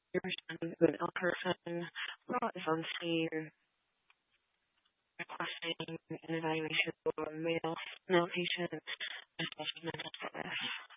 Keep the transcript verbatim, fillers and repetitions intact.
You're responding to an ill person who is on scene requesting an evaluation for a male male patient with mental